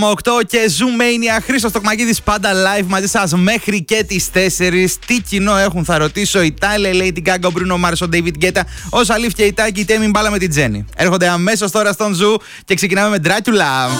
8 και Zoomania. Χρήστος Τοκμακίδης πάντα live μαζί σας μέχρι και τις 4. Τι κοινό έχουν, θα ρωτήσω, η Tyler, Lady Gaga, ο Bruno Mars, ο David Guetta, ο Σαλίφ και η Τάκη, η Τέμι Μπάλα με την Τζέννη. Έρχονται αμέσως τώρα στον Zoo και ξεκινάμε με Dracula.